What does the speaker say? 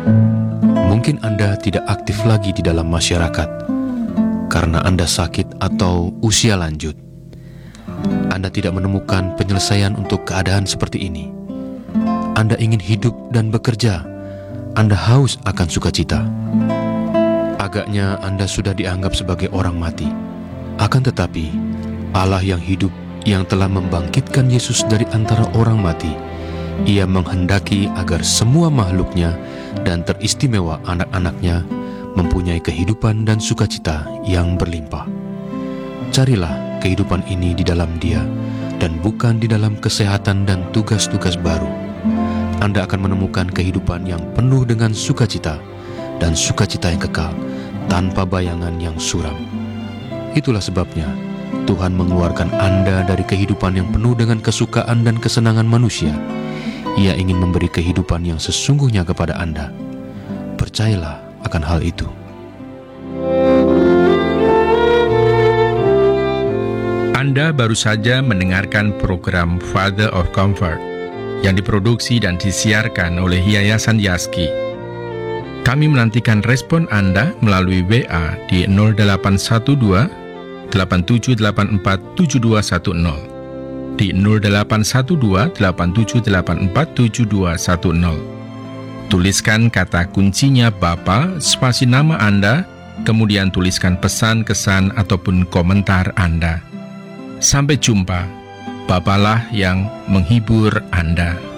Mungkin Anda tidak aktif lagi di dalam masyarakat karena Anda sakit atau usia lanjut. Anda tidak menemukan penyelesaian untuk keadaan seperti ini. Anda ingin hidup dan bekerja. Anda haus akan sukacita. Agaknya Anda sudah dianggap sebagai orang mati. Akan tetapi, Allah yang hidup, yang telah membangkitkan Yesus dari antara orang mati, Ia menghendaki agar semua makhluknya dan teristimewa anak-anaknya mempunyai kehidupan dan sukacita yang berlimpah. Carilah kehidupan ini di dalam Dia dan bukan di dalam kesehatan dan tugas-tugas baru. Anda akan menemukan kehidupan yang penuh dengan sukacita dan sukacita yang kekal tanpa bayangan yang suram. Itulah sebabnya Tuhan mengeluarkan Anda dari kehidupan yang penuh dengan kesukaan dan kesenangan manusia. Ia ingin memberi kehidupan yang sesungguhnya kepada Anda. Percayalah akan hal itu. Anda baru saja mendengarkan program Father of Comfort yang diproduksi dan disiarkan oleh Yayasan Yaski. Kami menantikan respon Anda melalui WA di 0812 8784 7210, di 0812 8784 7210. Tuliskan kata kuncinya Bapa, spasi nama Anda, kemudian tuliskan pesan, kesan, ataupun komentar Anda. Sampai jumpa. Bapalah yang menghibur Anda.